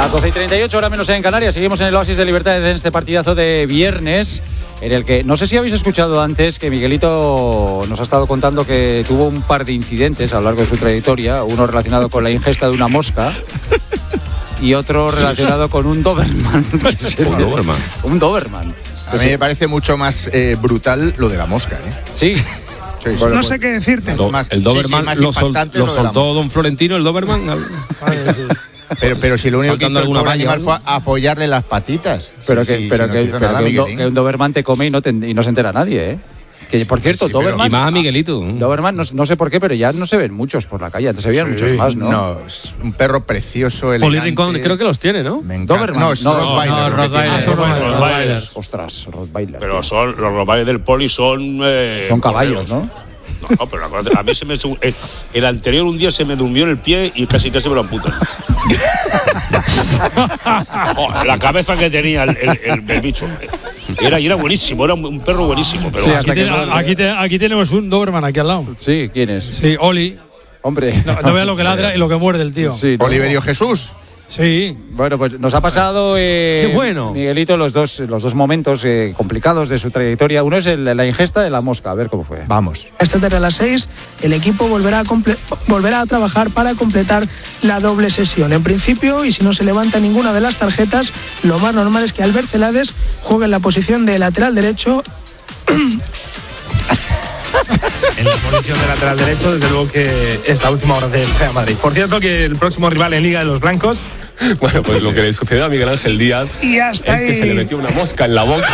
Las 12:38, hora menos en Canarias. Seguimos en el Oasis de Libertad en este partidazo de viernes, en el que no sé si habéis escuchado antes que Miguelito nos ha estado contando que tuvo un par de incidentes a lo largo de su trayectoria, uno relacionado con la ingesta de una mosca y otro relacionado con un Doberman. Un Doberman. A mí me parece mucho más brutal lo de la mosca, ¿eh? Sí. No sé qué decirte. El Doberman lo soltó don Florentino, el Doberman. Pero si lo único que hizo el pobre animal fue apoyarle las patitas. Pero que un Doberman te come y no se entera nadie, ¿eh? Que por cierto, Doberman. Y más a Miguelito. Doberman, no sé por qué, pero ya no se ven muchos por la calle. Antes se veían muchos más, ¿no? No, es un perro precioso, elegante. Poli Rincón creo que los tiene, ¿no? Doberman. No, es Rottweiler. Ostras, Rottweiler. Pero los Rottweiler del Poli son caballos, ¿no? No, pero a mí el anterior un día se me durmió en el pie y casi me lo amputan. La cabeza que tenía el bicho. Era buenísimo, era un perro buenísimo. Pero sí, aquí tenemos un Doberman aquí al lado. Sí, ¿quién es? Sí, Oli. Hombre. No vea lo que ladra y lo que muerde el tío. Sí, Oliverio Jesús. Sí. Bueno, pues nos ha pasado, Qué bueno, Miguelito, los dos momentos complicados de su trayectoria. Uno es la ingesta de la mosca. A ver cómo fue. Vamos. Esta tarde a las 6 el equipo volverá a trabajar para completar la doble sesión. En principio, y si no se levanta ninguna de las tarjetas, lo más normal es que Albert Celades juegue en la posición de lateral derecho. En la posición de lateral derecho, desde luego que es la última hora del Real Madrid. Por cierto, que el próximo rival en Liga de los Blancos, bueno, pues lo que le sucedió a Miguel Ángel Díaz es que se le metió una mosca en la boca.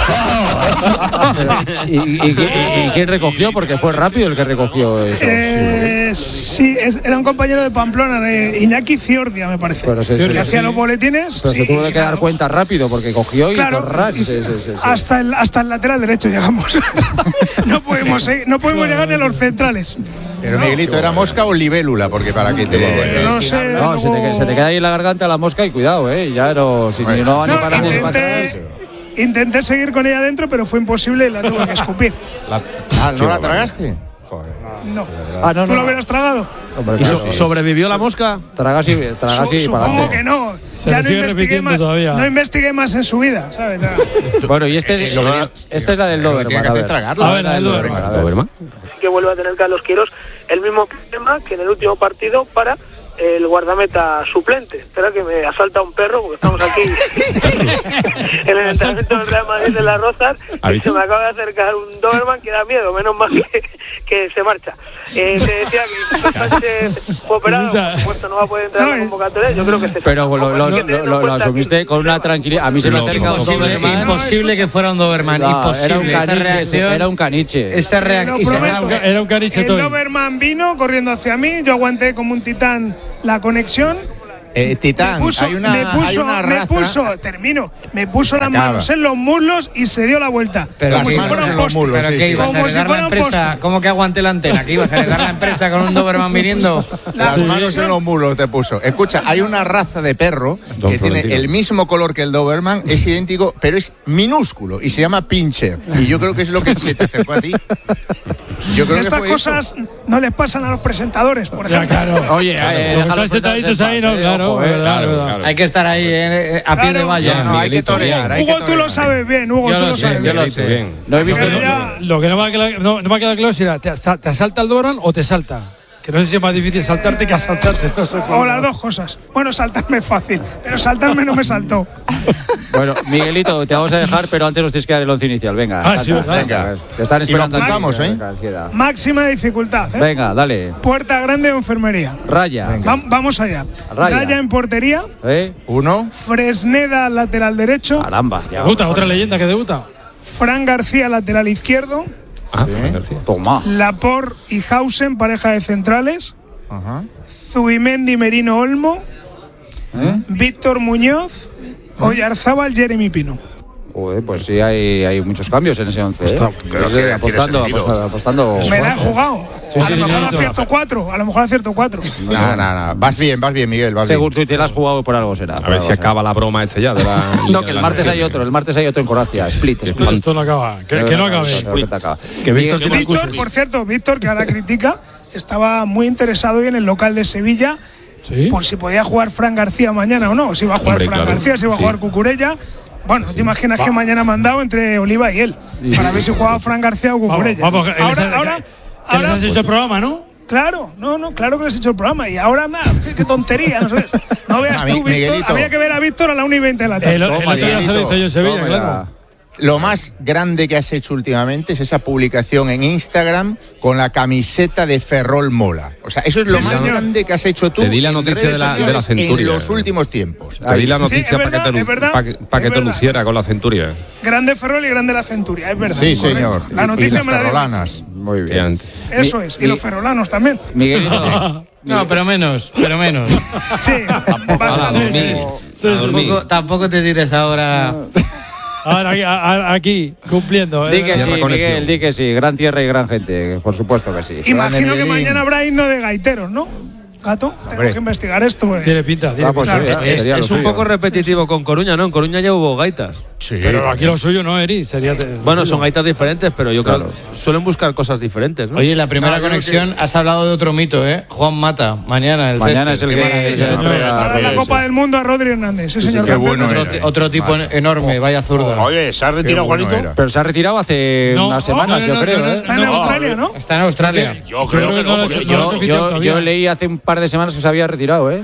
¿Y quién recogió? Porque fue rápido el que recogió eso. Sí, era un compañero de Pamplona, Iñaki Ciordia, me parece. Que hacía los boletines. Pero se tuvo que dar cuenta rápido porque cogió y ras. Hasta el lateral derecho llegamos. No podemos llegar ni a los centrales. Pero Miguelito, ¿era mosca o libélula? Porque para que te... No sé. No, se te queda ahí en la garganta la mosca y cuidado, ya no... Si no va ni para ni para atrás. Intenté seguir con ella adentro, pero fue imposible y la tuve que escupir. ¿No la tragaste? Joder. No. ¿Tú lo hubieras tragado? Hombre, ¿Y sobrevivió la mosca? Tragas y para supongo que no. Ya no investigué más en su vida, ¿sabes? Bueno, y esta es la del Doberman. A ver, la del Doberman. Que vuelve a tener Carlos Queiroz el mismo problema que en el último partido para el guardameta suplente. Espera que me asalta un perro porque estamos aquí en el entrenamiento del Real Madrid de Las Rozas y se me acaba de acercar un Doberman que da miedo, menos mal que se marcha. Se decía que Sánchez fue operado, por supuesto no va a poder entrar en la convocatoria, yo creo que se... Pero lo asumiste con una tranquilidad. A mí se me acerca un Doberman. Imposible que fuera un Doberman, imposible. Era un caniche. Era un caniche todo. El Doberman vino corriendo hacia mí, yo aguanté como un titán la conexión. Titán, me puso las manos en los muslos y se dio la vuelta. Pero como si fueran postes. ¿Pero qué ibas a heredar la empresa? ¿Cómo que aguante la antena? ¿Que ibas a heredar la empresa con un Doberman viniendo? Las manos en los muslos te puso. Escucha, hay una raza de perro que tiene el mismo color que el Doberman, es idéntico, pero es minúsculo y se llama Pinscher. Y yo creo que es lo que se te acercó a ti. Yo creo estas que cosas no les pasan a los presentadores, por ejemplo. Claro. Oye, están sentaditos ahí, ¿no? Claro. Hay que estar ahí a pie de valla. No, hay que torear. Hugo, tú lo sabes bien. Hugo, tú lo sabes bien. Yo lo sé. No he visto. Lo que no me ha quedado claro si era, ¿te asalta el Doberman o te salta? Que no sé si es más difícil saltarte que asaltarte. No sé o las dos cosas. Bueno, saltarme es fácil, pero saltarme no me saltó. Bueno, Miguelito, te vamos a dejar, pero antes nos tienes que dar el 11 inicial. Venga. Sí, venga. Te están esperando. Y lo apuntamos, Máxima dificultad. Venga, dale. Puerta grande o enfermería. Raya. Vamos allá. Raya en portería. 1. Fresneda, lateral derecho. Caramba. Debuta, otra leyenda que debuta. Fran García, lateral izquierdo. Toma. Laporte y Hausen, pareja de centrales. Zubimendi, Merino, Olmo. Víctor Muñoz. Oyarzábal, Jeremy Pino. Joder, pues sí, hay muchos cambios en ese 11. Apostando. Me la he jugado. A lo mejor acierto 4. No. Vas bien, Miguel. Seguro que te la has jugado por algo será. A ver si acaba la broma esta ya. No, que el martes hay otro. El martes hay otro en Croacia. Split. Esto no acaba. Que no acabe. Que Víctor, por cierto, que ahora critica, estaba muy interesado hoy en el local de Sevilla. por si podía jugar Fran García mañana o no. Si va a jugar Fran García, si va a jugar Cucurella. Bueno, ¿te imaginas que mañana me han dado entre Oliva y él? Para ver si jugaba Fran García o Cucurella. Vamos, ahora les has hecho el programa, ¿no? Claro, claro que les he hecho el programa. Y ahora nada, qué tontería, no sabes. No veas tú, Víctor. Había que ver a Víctor a la 1:20 de la tarde. El otro día se lo hizo yo en Sevilla, claro. Lo más grande que has hecho últimamente es esa publicación en Instagram con la camiseta de Ferrol Mola. O sea, eso es lo más grande que has hecho tú. Te di la noticia de la Centuria. En los últimos tiempos. Te di la noticia para que te luciera con la Centuria. Grande Ferrol y grande la Centuria, es verdad. Sí, señor. La noticia y me la ferrolanas. Muy bien. Eso es. Y los ferrolanos también. Miguelito. No, pero menos. Sí, bastante. Tampoco te tires ahora. Ahora aquí, cumpliendo. Di que sí, Miguel, di que sí. Gran tierra y gran gente, por supuesto que sí. Imagino que mañana habrá himno de gaiteros, ¿no? Gato, tengo que investigar esto. Tiene pinta. Es un poco repetitivo con Coruña, ¿no? En Coruña ya hubo gaitas. Sí, pero aquí lo suyo no, Eri. Bueno, son gaitas diferentes, pero yo creo que suelen buscar cosas diferentes, ¿no? Oye, la primera conexión has hablado de otro mito, ¿eh? Juan Mata, mañana es el que la Copa del Mundo a Rodri Hernández. Sí, señor. Qué bueno otro tipo enorme, vaya zurda. Oye, ¿se ha retirado Juanito? Pero se ha retirado hace unas semanas, yo creo. Está en Australia, ¿no? Está en Australia. Yo creo que no. Yo leí hace un par de semanas que se había retirado, ¿eh?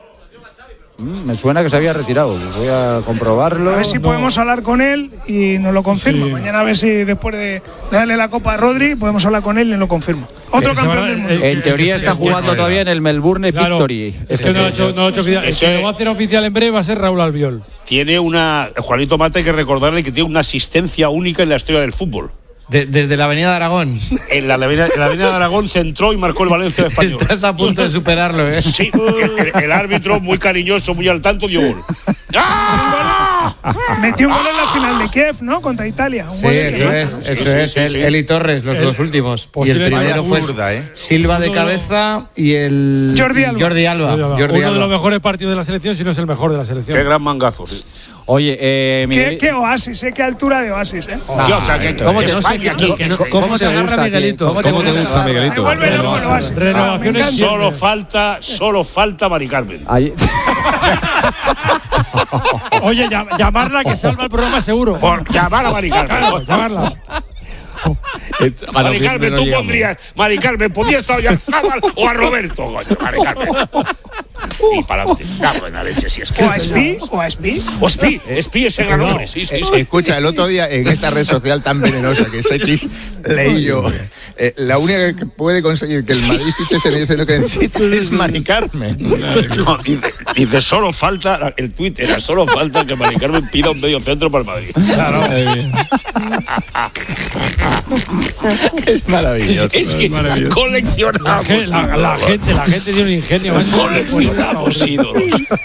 Me suena que se había retirado. Voy a comprobarlo. A ver si podemos hablar con él y nos lo confirma. Mañana a ver si después de darle la copa a Rodri podemos hablar con él y nos lo confirma. Otro campeón del mundo. En teoría está jugando todavía en el Melbourne Victory. Es que no lo ha hecho oficial. El que lo va a hacer oficial en breve va a ser Raúl Albiol. Tiene Juanito Mata, hay que recordarle que tiene una asistencia única en la historia del fútbol. Desde la Avenida de Aragón. En la Avenida de Aragón se entró y marcó el Valencia de Español. Estás a punto de superarlo, ¿eh? Sí, el árbitro, muy cariñoso, muy al tanto, dio gol. Metió un gol en la final de Kiev, ¿no? Contra Italia. Sí, eso es. Él y Torres, los dos últimos. Y el primero fue Silva de cabeza y el Jordi Alba. Uno de los mejores partidos de la selección, si no es el mejor de la selección. Qué gran mangazo, sí. Oye, Miguel... ¿Qué oasis, qué altura de oasis, ¿eh? ¿Cómo te gusta, Miguelito? ¿Cómo te gusta, Miguelito? Renovaciones. Solo falta Mari Carmen. Oye, llamarla que salva el programa seguro. Por llamar a Mari Carmen. Llamarla. Mari Carmen, tú pondrías. Mari Carmen, podías estar ya o a Roberto, coño, Mari Carmen. Y para adelante, cago en la leche, si es que. ¿O a Espi? Espi es el gran hombre, sí. Escucha, el otro día en esta red social tan venenosa que es X, leí yo. La única que puede conseguir que el Madrid fiche se le dice lo que necesita es Mari Carmen. No, dice, solo falta, el tuit era, solo falta que Mari Carmen pida un medio centro para el Madrid. Claro. Es maravilloso. Es que coleccionamos. La gente tiene un ingenio. Coleccionamos ídolos.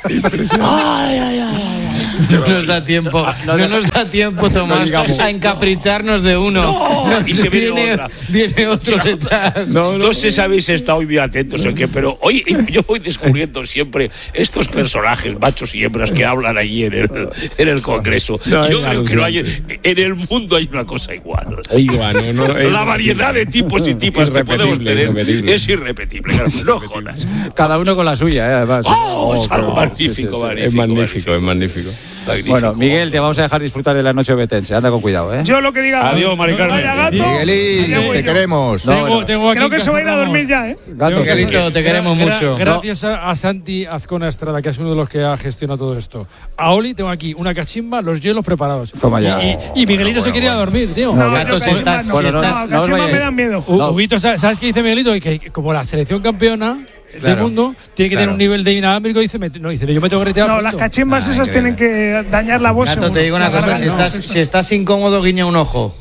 No nos da tiempo. No nos da tiempo, Tomás, a encapricharnos de uno. No, y se viene otro detrás. No sé si habéis estado hoy muy atentos o qué, pero hoy yo voy descubriendo siempre estos personajes, machos y hembras, que hablan allí en el Congreso. Yo creo que no hay, en el mundo hay una cosa igual. La variedad de tipos y tipas que podemos tener es irrepetible. No jodas. Cada uno con la suya, además. Es algo magnífico. Es magnífico. Bueno, Miguel, te vamos a dejar disfrutar de la noche betense. Anda con cuidado, ¿eh? Yo lo que diga. Adiós, Mari Carmen. Miguelín, te queremos. Creo que se va a ir a dormir ya, ¿eh? Miguelito, te queremos mucho. Gracias a Santi Azcona Estrada, que es uno de los que ha gestionado todo esto. A Oli tengo aquí una cachimba, los hielos preparados. Toma ya. Y Miguelito se quería dormir, tío. Gato, si estás. Cachimba me dan miedo. Huguito, ¿sabes qué dice Miguelito? Que como la selección campeona del mundo tiene que tener un nivel de inalámbrico. Dice, yo me tengo que retirar. No, las cachimbas esas tienen que dañar la voz. Gato, te digo una cosa, si estás incómodo, guiña un ojo.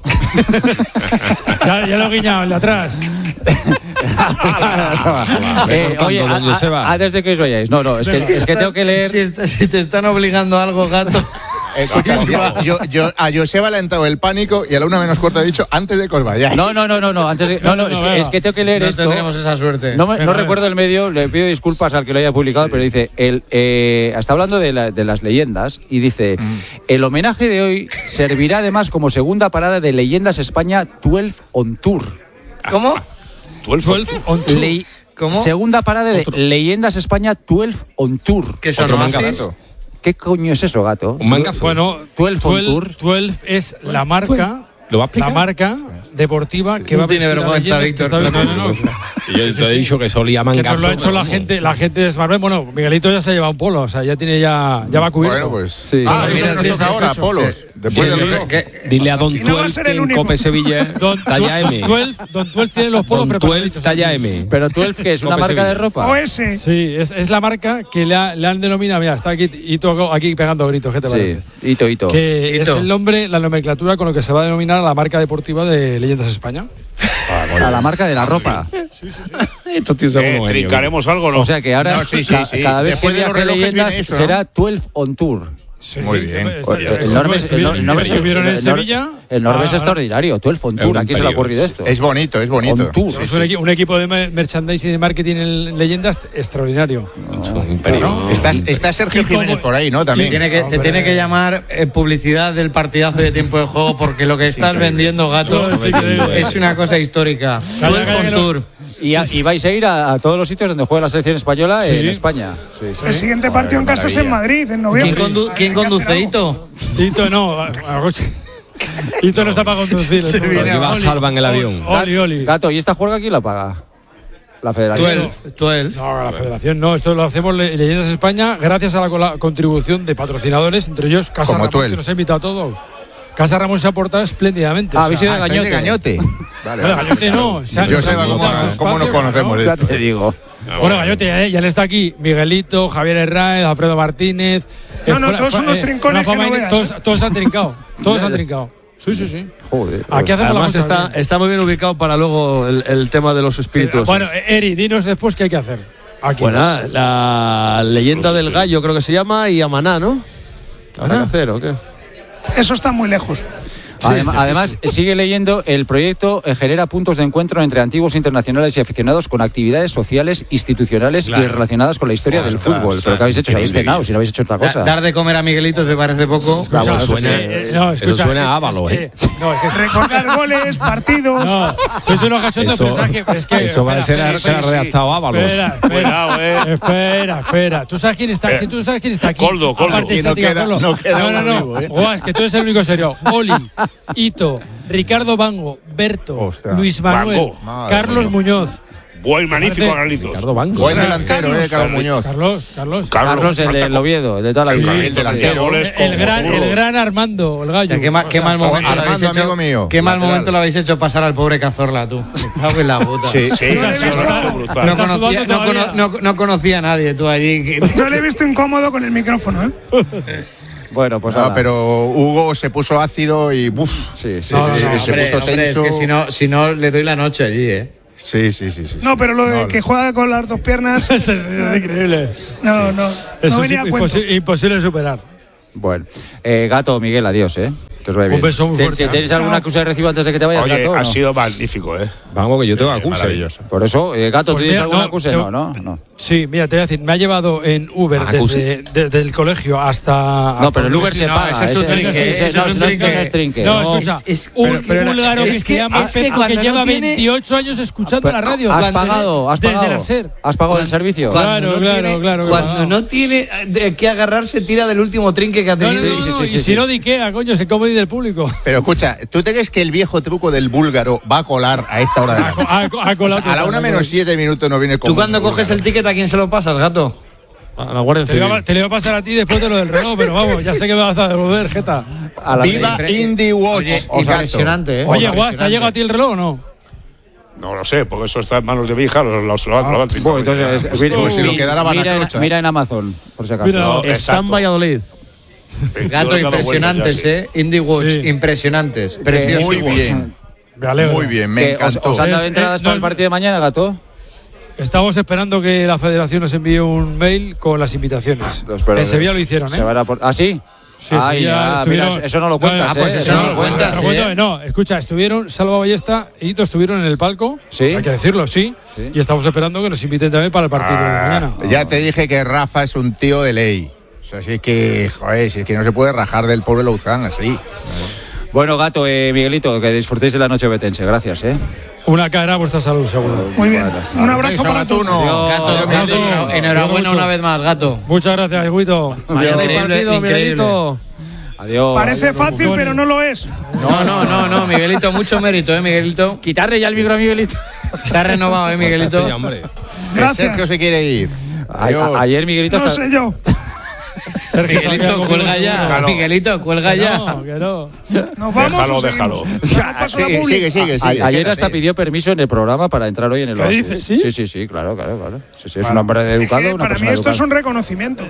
Ya lo he guiñado, el de atrás. Oye, antes de que os vayáis, es que tengo que leer. Si te están obligando a algo, Gato. Escucha, yo a Joseba le ha entrado el pánico y a la 1:15 ha dicho antes de que os vayáis. No, es que tengo que leer esto. No tendremos esa suerte. No recuerdo el medio, le pido disculpas al que lo haya publicado, pero dice, está hablando de las leyendas y dice, el homenaje de hoy servirá además como segunda parada de Leyendas España 12 on Tour. ¿Cómo? 12 on Tour. ¿Cómo? Segunda parada de Leyendas España 12 on Tour. ¿Qué son Oasis? ¿Qué coño es eso, Gato? Un mangazo. Bueno, 12 on Tour. 12 es la marca. ¿Lo va a explicar? La marca deportiva que va a tiene vestir vergüenza, a Víctor. No. Yo te he dicho que solía mangazo. Que nos lo ha hecho la gente de Smartbank. Bueno, Miguelito ya se ha llevado un polo, o sea, ya va cubierto. Bueno, pues. Sí. Mira, nos toca ahora, polos. Después del lío. Dile a Don Y no va a 12 ser que el en único. Cope Sevilla talla M. Don 12 tiene los polos Don preparados. 12 talla M. Pero 12, ¿qué es? ¿Una Cope marca Sevilla. de ropa? OS. Sí, es la marca que le han denominado. Mira, está aquí Hito aquí pegando gritos. ¿Qué te parece? Sí, Hito. Que Hito. es el nombre, la nomenclatura con lo que se va a denominar la marca deportiva de Leyendas España. A la marca de la ropa. Estos tíos son unos genios. ¿Trincaremos algo, no? O sea que ahora No, sí. cada vez Después que de los viaje relojes Leyendas viene eso, ¿no? será 12 on Tour. Sí, Muy bien. Estuvieron en Sevilla. El nombre es extraordinario. 12 on Tour. ¿A quién se le ha ocurrido esto? Es bonito. On Tour. Es un equipo de merchandising y de marketing en Leyendas extraordinario. Un imperio. Está Sergio Jiménez por ahí, ¿no? También. Te tiene que llamar publicidad del partidazo de tiempo de juego porque lo que estás vendiendo, Gato, es una cosa histórica. 12 on Tour. Y vais a ir a todos los sitios donde juega la selección española en España. El siguiente partido en casa es en Madrid, en noviembre. ¿Quién conduce, Hito? Hito no. Hito no está para conducir. Lleva Salva en el avión. Oli. Gato, ¿y esta juerga quién la paga? La federación. 12. No, la federación no. Esto lo hacemos Leyendas España gracias a la contribución de patrocinadores, entre ellos Casa Como Ramón, que nos ha invitado a todo. Casa Ramón se ha aportado espléndidamente. Habéis ido de ¿estáis de Gañote. Gañote? Vale. Bueno, Gañote no. Yo sé cómo nos conocemos. Ya te digo. Bueno, Gañote, ya le está aquí Miguelito, Javier Herráez, Alfredo Martínez. No, todos unos trincones que no veas. Todos han trincado. Todos han trincado. Sí. Joder. Aquí hacemos Además la cosa bien. está muy bien ubicado para luego el tema de los espíritus. Bueno, Eri, dinos después qué hay que hacer. Aquí. Bueno, la leyenda del gallo creo que se llama y Amaná, ¿no? ¿Habrá que hacer o qué? Eso está muy lejos. Además, sigue leyendo, el proyecto genera puntos de encuentro entre antiguos internacionales y aficionados con actividades sociales, institucionales y relacionadas con la historia del fútbol. ¿Pero qué habéis hecho? Si habéis cenado, si no habéis hecho otra cosa. Dar de comer a Miguelito te parece poco. Eso suena a Ávalo, ¿eh? No, es que Recordar goles, partidos. No, sois unos cachondos, pero es que eso va a ser redactado Ávalo. Espera. ¿Tú sabes quién está aquí? Coldo. Aparte de Santiago Coldo. No queda No. vivo, ¿eh? Guau, es que tú eres el único serio. Oli, Hito, Ricardo Bango, Berto, Ostras. Luis Manuel, Bango. Carlos Muñoz. Buen magnífico, Carlitos. Ricardo Banco. Buen delantero, Carlos Muñoz. Carlos, el del Oviedo, el de toda la vida. El delantero. el gran Armando, el gallo. Qué mal momento Armando, lo habéis hecho. amigo mío. Qué mal Lateral. momento lo habéis hecho pasar al pobre Cazorla, tú. Me cago en la puta. Sí. No conocía a nadie tú allí. Yo le he visto incómodo con el micrófono, ¿eh? Bueno, pues No, nada. pero Hugo se puso ácido y buf. Sí. Se puso tenso. Es que si no le doy la noche allí, ¿eh? Sí. No, pero lo de que juega con las dos piernas. Es increíble. No Eso venía a es cuento. imposible de superar. Bueno, Gato, Miguel, adiós, Que os vaya bien. Un beso muy fuerte. ¿Tienes alguna acusa de recibo antes de que te vayas, Oye, Gato? ha ¿no? sido magnífico, ¿eh? Vamos, que yo tengo acuse. Maravilloso. Por eso, Gato, Pues ¿tienes mira, alguna no, acuse? No. Sí, mira, te voy a decir, me ha llevado en Uber desde el colegio hasta. No, pero el Uber se paga. eso es un trinque, eso es un trinque. No es trinque. No, escucha, un búlgaro que se llama Pepe que lleva 28 años escuchando la radio. ¿Has pagado? Desde la SER. ¿Has pagado el servicio? Claro. Cuando no tiene de qué agarrarse, tira del último trinque que ha tenido. No, y si no, ¿de qué? Coño, es el comedy del público. Pero escucha, ¿tú te crees que el viejo truco del búlgaro va a colar a esta hora de la noche? A la 1:07 no viene con. ¿Tú cuando coges el ticket a quién se lo pasas, Gato? A la Guardia Te Civil. le voy a pasar a ti después de lo del reloj, pero vamos, ya sé que me vas a devolver, Jeta. Viva Indie Watch. Impresionante, ¿eh? Oye, Guas, ¿te ha llegado a ti el reloj o no? No lo sé, porque eso está en manos de mi hija, lo van Bueno, entonces, Pues si lo quedara van a clocha. mira en Amazon, por si acaso. Mira, No, Está en exacto. Valladolid. Gato, impresionantes, Indie Watch, Sí. impresionantes. Preciosos. Muy bien. Me alegro. Muy bien, me encantó. ¿Os han dado Es- entradas no, para el partido de mañana, Gato? Estamos esperando que la federación nos envíe un mail con las invitaciones. En Sevilla lo hicieron, Se van a por... ¿Ah, sí? Sí, Ay, Sevilla mira, estuvieron- eso no lo cuentas, pues eso no lo cuentas, No, escucha, estuvieron Salva Ballesta y Hito estuvieron en el palco. Sí. Hay que decirlo, sí. Y estamos esperando que nos inviten también para el partido de mañana. Ya te dije que Rafa es un tío de ley. O sea, así que, joder, si es que no se puede rajar del pobre Louzán así. Bueno, Gato, Miguelito, que disfrutéis de la noche betense. Gracias, Una cara a vuestra salud, seguro. Muy bien. Un abrazo para tú. Gato, enhorabuena una vez más, Gato. Muchas gracias, Guito. Increíble. Miguelito. Adiós. Parece fácil, pero no lo es. No, Miguelito, mucho mérito, Miguelito. Quitarle ya el micro a Miguelito. Está renovado, Miguelito. Sí, hombre. Gracias. Sergio se quiere ir. Ayer Miguelito No sé yo. Miguelito, cuelga ya. Déjalo. Miguelito, cuelga ya. No, que no. Nos vamos o Déjalo. seguimos? Sigue. Ayer hasta pidió permiso en el programa para entrar hoy en el ¿Qué Oasis. dices? Sí, claro. Sí, es un hombre educado, una Para mí persona esto es educada. un reconocimiento.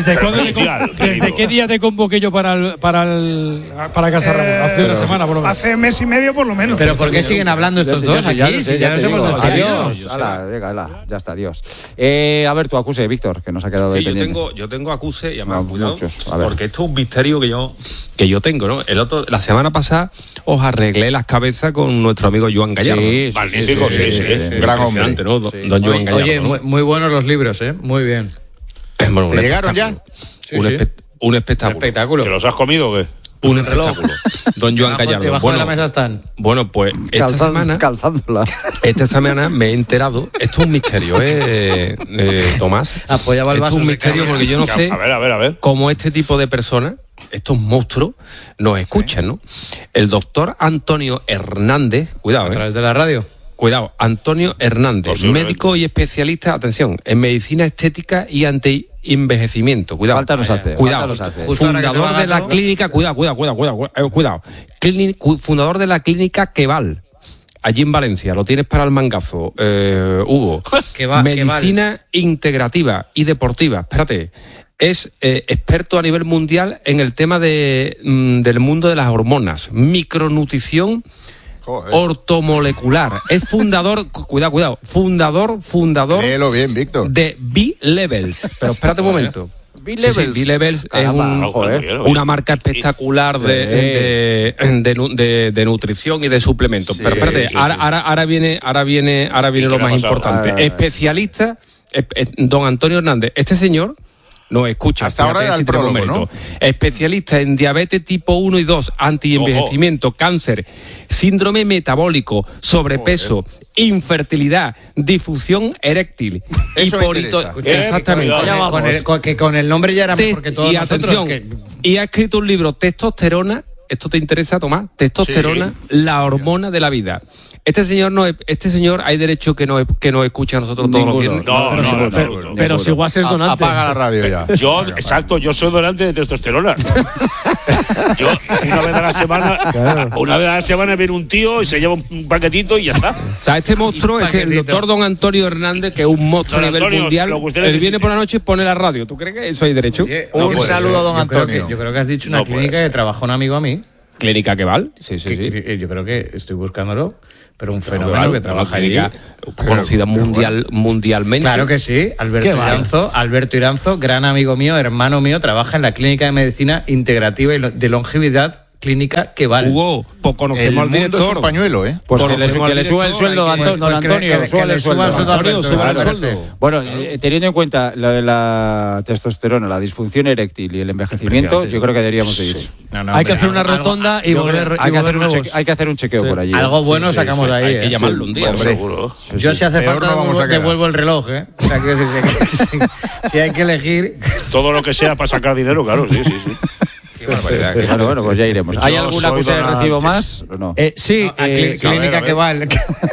¿Desde qué día te convoqué yo para Casa Ramón? Hace una semana, por lo menos. Hace mes y medio, por lo menos. Pero ¿por qué siguen hablando estos dos aquí? Si ya nos hemos despedido. Adiós. Hala, ya está, adiós. A ver, tu acuse, Víctor, que nos ha quedado Sí, ahí pendiente. yo tengo acuse y además, No, cuidado, muchos. A ver. porque esto es un misterio que yo tengo, ¿no? La semana pasada os arreglé las cabezas con nuestro amigo Joan Gallardo. Sí, Magnífico, sí. Gran hombre. Impresionante, ¿no? Don Joan Gallardo. Oye, ¿no? muy buenos los libros, muy bien. Bueno, ¿Te llegaron ya? Un espectáculo. Espectáculo. ¿Que los has comido o qué? Un espectáculo. Don Joan Gallardo. Debajo de la mesa están. Bueno, pues Calzándola. esta semana me he enterado. Esto es un misterio, Tomás. Apoyaba el Esto vaso. es un misterio porque yo no sé A ver. cómo este tipo de personas, estos monstruos, nos escuchan, ¿no? El doctor Antonio Hernández, cuidado, A través de la radio. Cuidado, Antonio Hernández, Posiblemente. médico y especialista, atención, en medicina estética y anti-envejecimiento. Cuidado. Falta nos hace. Cuidado. Falta nos hace. Justo ahora que se Fundador va de la Gato. clínica, cuidado. Fundador de la clínica Queval, allí en Valencia. Lo tienes para el mangazo, Hugo. Medicina integrativa y deportiva. Espérate. Es experto a nivel mundial en el tema del mundo de las hormonas, micronutrición ortomolecular. Es fundador, cuidado, fundador Léelo bien, Víctor. de B-Levels. Pero espérate un momento. B-Levels. Sí, B-Levels es Caramba, una marca espectacular de nutrición y de suplementos. Pero espérate, ahora viene lo más importante. Especialista, don Antonio Hernández. Este señor nos escucha. Hasta ahora era el tenemos prólogo, mérito. ¿no? Especialista en diabetes tipo 1 y 2, antienvejecimiento, cáncer, síndrome metabólico, sobrepeso, infertilidad, difusión eréctil, Eso me interesa. Exactamente. Con el nombre ya era mejor que todos Y nosotros. atención, y ha escrito un libro, Testosterona. ¿Esto te interesa, Tomás? Testosterona, la hormona de la vida. Este señor hay derecho que nos escuche a nosotros todos los viernes. No. Pero si igual es donante. Apaga la radio ya. Yo soy donante de testosterona. Yo una vez a la semana viene un tío y se lleva un paquetito y ya está. O sea, este monstruo, el doctor don Antonio Hernández, que es un monstruo a Don nivel Antonio, mundial, lo que usted él necesite. viene por la noche y pone la radio. ¿Tú crees que eso hay derecho? Un saludo a don Antonio. Yo creo que has dicho una No puede clínica ser. que trabaja un amigo a mí. Clínica Queval. Sí. Yo creo que estoy buscándolo, pero un Queval, fenómeno que trabaja ahí. clínica conocida mundialmente. Claro que sí, Alberto Iranzo, gran amigo mío, hermano mío, trabaja en la clínica de medicina integrativa y de longevidad clínica Queval. Hugo, pues El conocemos al mundo es director. un pañuelo, ¿eh? Pues que Conocemos le al suba el director, sueldo, hay que- don Antonio. que le suba el sueldo a Antonio, Alberto, suba el claro. sueldo. Bueno, teniendo en cuenta lo de la testosterona, la disfunción eréctil y el envejecimiento, yo creo que deberíamos de ir. Hay que hacer una rotonda y volver Hay que hacer nuevos. hay que hacer un chequeo por allí. Algo bueno sacamos de ahí. Hay que llamarlo un día. Hombre. Seguro. Yo si hace Peor falta no vamos a quedar. devuelvo el reloj, O sea, que si hay que elegir. Todo lo que sea para sacar dinero, claro, sí. Bueno, pues ya iremos. ¿Hay Yo alguna soy cosa de donante. recibo más o no? Sí, Clínica a ver. Queval.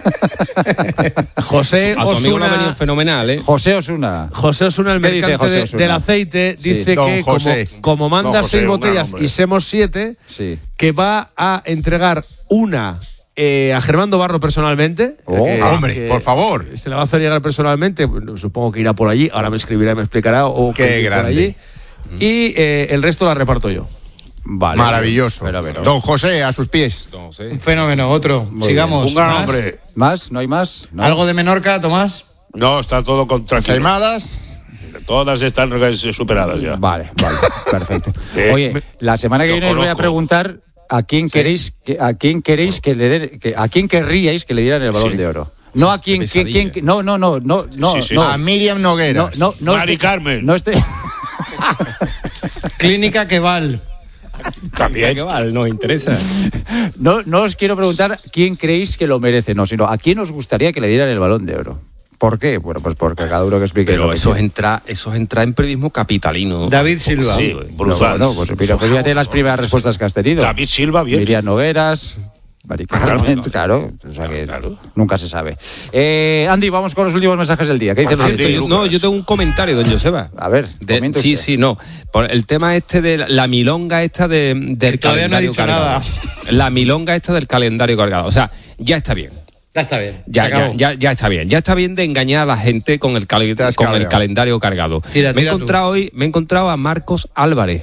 José A tu amigo le ha venido Osuna. fenomenal, ¿eh? José Osuna. José Osuna, el ¿Qué dice mercante José Osuna? del aceite, Sí. dice Don que José. como manda Don José, 6 un gran botellas hombre. y somos 7, Sí. que va a entregar una a Germando Barro personalmente. Hombre, que por favor. Se la va a hacer llegar personalmente. Bueno, supongo que irá por allí. Ahora me escribirá y me explicará. O Qué que ir por grande. allí. Y el resto la reparto yo. Vale. Maravilloso. Pero. Don José, a sus pies. Un fenómeno, otro. Sigamos. Un gran ¿Más? hombre. ¿Más? ¿No hay más? ¿No? ¿Algo de Menorca, Tomás? No, está todo con tranquilo. Queimadas. Todas están superadas ya. Vale, perfecto. Sí. Oye, la semana que Lo viene os voy a conozco. preguntar a quién queréis que le den, a quién querríais que le dieran el Balón Sí. de Oro. No a quién, Qué quién, no, Sí. no. A Miriam Nogueras. No, Mari Carmen. No estoy. Clínica Queval. También. Nos interesa. No os quiero preguntar quién creéis que lo merece, no, sino a quién os gustaría que le dieran el Balón de Oro. ¿Por qué? Bueno, pues porque cada uno que explique. Pero eso es entra en periodismo capitalino. David Silva. Sí, brutal. No, pues fíjate las primeras respuestas que has tenido. David Silva, bien. Miriam Nogueras. Claro, o sea que nunca se sabe. Andy, vamos con los últimos mensajes del día. ¿Qué dice Andy? Yo tengo un comentario, don Joseba. A ver, no. Por el tema este de la milonga esta del calendario cargado. La milonga esta del calendario cargado. O sea, ya está bien. Ya está bien. Ya está bien. Ya está bien de engañar a la gente con el calendario cargado. Me he encontrado a Marcos Álvarez.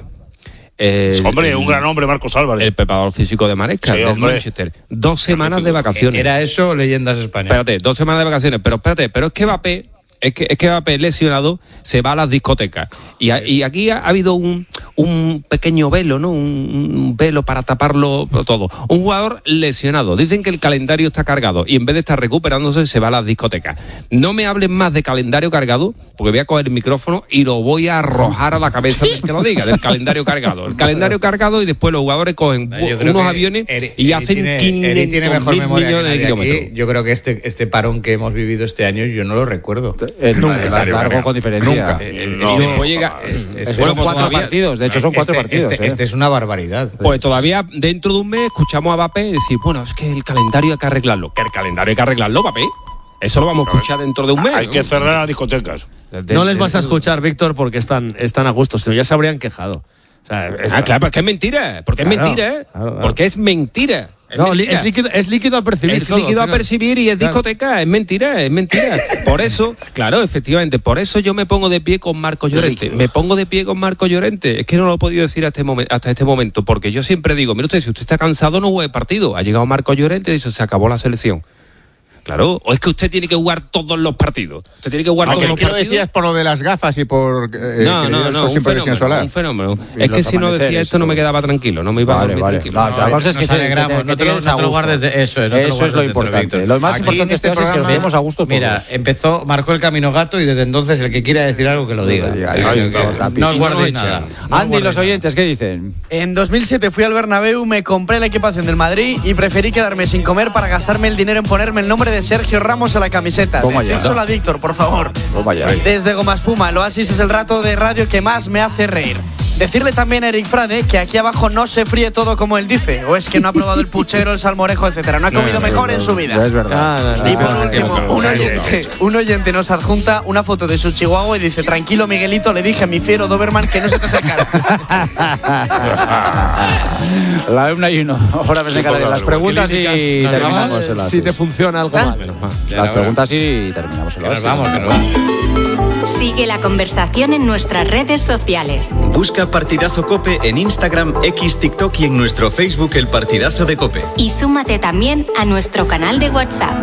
Un gran hombre, Marcos Álvarez. El preparador físico de Maresca, del Manchester. 2 semanas de vacaciones. Era eso, leyendas españolas. Espérate, 2 semanas de vacaciones. Pero es que Mbappé... Es que Mbappé lesionado se va a las discotecas. Y aquí ha habido un pequeño velo, ¿no? Un velo para taparlo todo. Un jugador lesionado. Dicen que el calendario está cargado y en vez de estar recuperándose se va a las discotecas. No me hablen más de calendario cargado, porque voy a coger el micrófono y lo voy a arrojar a la cabeza del que lo diga, del calendario cargado. El calendario cargado y después los jugadores cogen unos aviones y hacen 500.000 millones de kilómetros. Yo creo que este parón que hemos vivido este año yo no lo recuerdo. Nunca, largo con diferencia. Son 4 partidos, de hecho son 4 partidos. Este es una barbaridad. Pues todavía dentro de un mes escuchamos a Mbappé decir, bueno, es que el calendario hay que arreglarlo. Que el calendario hay que arreglarlo, Mbappé. Eso lo vamos a escuchar dentro de un mes. Hay que cerrar las discotecas. No les vas a escuchar, Víctor, porque están a gusto, sino ya se habrían quejado. O sea, claro, porque es mentira. Porque es mentira, Porque es mentira. Es líquido a percibir. Es líquido a percibir y es discoteca, es mentira. Por eso, claro, efectivamente, por eso yo me pongo de pie con Marcos Llorente. Es que no lo he podido decir hasta este momento, porque yo siempre digo, mire usted, si usted está cansado no juegue partido. Ha llegado Marcos Llorente y dice, se acabó la selección. Claro, o es que usted tiene que jugar todos los partidos. Usted tiene que jugar todos los partidos. ¿Lo decías por lo de las gafas y por un fenómeno. Es que si no decía esto no me quedaba tranquilo, no me iba a dormir tranquilo. La cosa es que alegramos, no te lo guardes de eso es lo importante. Lo más importante es que nos vemos a gusto todos. Mira, marcó el camino gato y desde entonces el que quiera decir algo que lo diga. No os guardéis nada. Andy, los oyentes, ¿qué dicen? En 2007 fui al Bernabéu, me compré la equipación del Madrid y preferí quedarme sin comer para gastarme el dinero en ponerme el nombre de Sergio Ramos a la camiseta. Decírselo a Víctor, por favor. Desde Goma Espuma, el Oasis es el rato de radio que más me hace reír. Decirle también a Eric Frade que aquí abajo no se fríe todo como él dice, o es que no ha probado el puchero, el salmorejo, etcétera. No ha comido mejor en su vida. Es verdad. Y por último, un oyente nos adjunta una foto de su chihuahua y dice, tranquilo Miguelito, le dije a mi fiero Doberman que no se te acercara. La 1:01. Ahora me sacaré las preguntas y terminamos el si te funciona algo mal. Las preguntas y terminamos el vamos. Sigue la conversación en nuestras redes sociales. Busca Partidazo COPE en Instagram, X, TikTok y en nuestro Facebook El Partidazo de COPE. Y súmate también a nuestro canal de WhatsApp.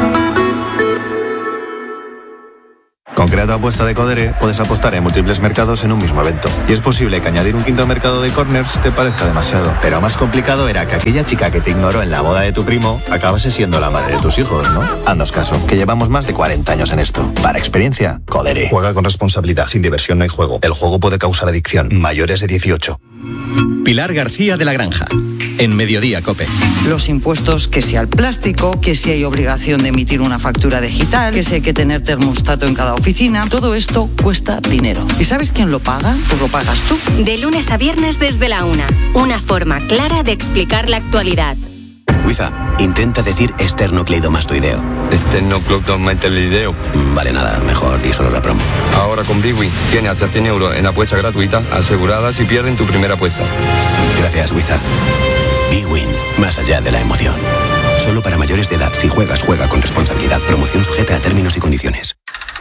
Con Creato Apuesta de Codere puedes apostar en múltiples mercados en un mismo evento. Y es posible que añadir un quinto mercado de corners te parezca demasiado. Pero más complicado era que aquella chica que te ignoró en la boda de tu primo acabase siendo la madre de tus hijos, ¿no? Haznos caso, que llevamos más de 40 años en esto. Para experiencia, Codere. Juega con responsabilidad. Sin diversión no hay juego. El juego puede causar adicción. Mayores de 18. Pilar García de la Granja, en Mediodía COPE. Los impuestos, que si al plástico, que si hay obligación de emitir una factura digital, que si hay que tener termostato en cada oficina, todo esto cuesta dinero. ¿Y sabes quién lo paga? Pues lo pagas tú. De lunes a viernes desde la 1. Una forma clara de explicar la actualidad. Wiza, intenta decir esternocleidomastoideo. Esternocleidomastoideo. Vale, nada, mejor di solo la promo. Ahora con Bwin tiene hasta 100 euros en apuesta gratuita asegurada si pierden tu primera apuesta. Gracias, Wiza. Bwin, más allá de la emoción. Solo para mayores de edad. Si juegas, juega con responsabilidad. Promoción sujeta a términos y condiciones.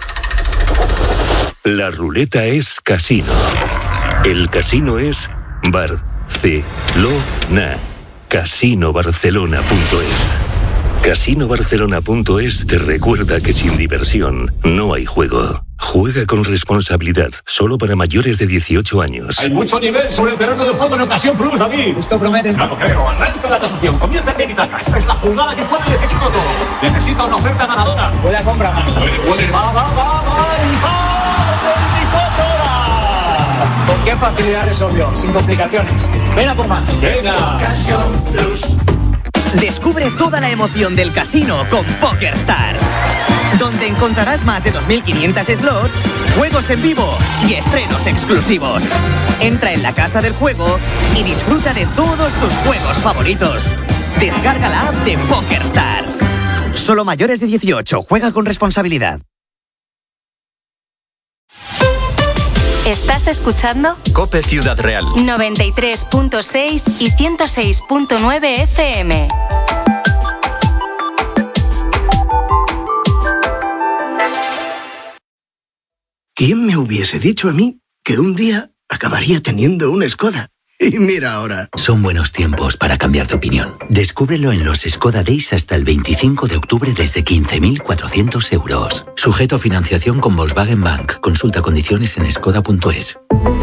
La ruleta es casino. El casino es Barcelona. CasinoBarcelona.es. CasinoBarcelona.es te recuerda que sin diversión no hay juego. Juega con responsabilidad, solo para mayores de 18 años. Hay mucho nivel sobre el terreno de juego en Ocasión Plus, David. Esto promete. No lo creo, arranca la tasación, comienza el tiki-taka. Esta es la jugada que puede decidirlo todo. Necesita una oferta ganadora. Puede comprar más. Puede, va. con qué facilidad resolvió, sin complicaciones. Ven a por más. Venga. Ocasión Plus. Descubre toda la emoción del casino con PokerStars, donde encontrarás más de 2.500 slots, juegos en vivo y estrenos exclusivos. Entra en la casa del juego y disfruta de todos tus juegos favoritos. Descarga la app de PokerStars. Solo mayores de 18. Juega con responsabilidad. ¿Estás escuchando? COPE Ciudad Real. 93.6 y 106.9 FM. ¿Quién me hubiese dicho a mí que un día acabaría teniendo una Skoda? Y mira ahora. Son buenos tiempos para cambiar de opinión. Descúbrelo en los Skoda Days hasta el 25 de octubre desde 15.400 euros. Sujeto a financiación con Volkswagen Bank. Consulta condiciones en skoda.es.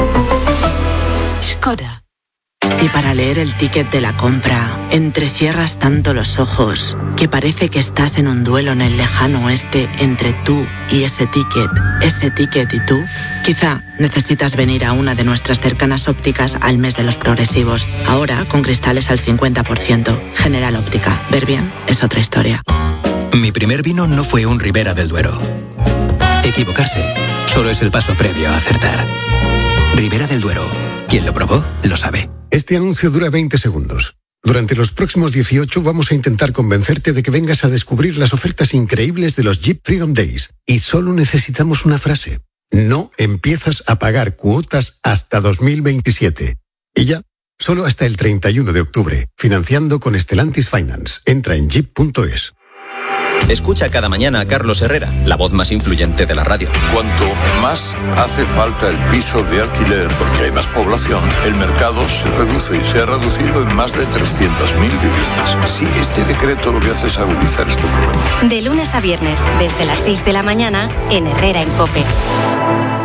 Skoda. Si para leer el ticket de la compra entrecierras tanto los ojos que parece que estás en un duelo en el lejano oeste entre tú y ese ticket y tú, quizá necesitas venir a una de nuestras cercanas ópticas al mes de los progresivos. Ahora con cristales al 50%. General Óptica. Ver bien es otra historia. Mi primer vino no fue un Ribera del Duero. Equivocarse solo es el paso previo a acertar. Ribera del Duero. Quien lo probó, lo sabe. Este anuncio dura 20 segundos. Durante los próximos 18 vamos a intentar convencerte de que vengas a descubrir las ofertas increíbles de los Jeep Freedom Days. Y solo necesitamos una frase. No empiezas a pagar cuotas hasta 2027. Y ya, solo hasta el 31 de octubre. Financiando con Stellantis Finance. Entra en jeep.es. Escucha cada mañana a Carlos Herrera, la voz más influyente de la radio. Cuanto más hace falta el piso de alquiler porque hay más población, el mercado se reduce y se ha reducido en más de 300.000 viviendas. Sí, este decreto lo que hace es agudizar este problema. De lunes a viernes, desde las 6 de la mañana, en Herrera en COPE.